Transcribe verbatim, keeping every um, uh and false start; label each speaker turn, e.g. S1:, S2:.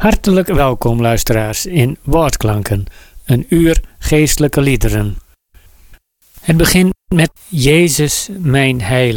S1: Hartelijk welkom luisteraars in Woordklanken, een uur geestelijke liederen. Het begint met Jezus mijn heiland.